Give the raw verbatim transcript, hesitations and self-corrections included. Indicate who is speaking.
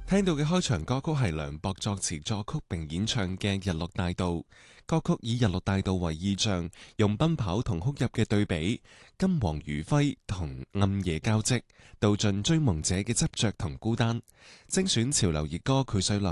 Speaker 1: 聽到嘅開場歌曲係梁博作詞作曲並演唱嘅《日落大道》。歌曲以日落大道為意象，用奔跑同哭泣嘅對比，金黃餘暉同暗夜交織，道盡追夢者嘅執着同孤單。精選潮流熱歌，佢水落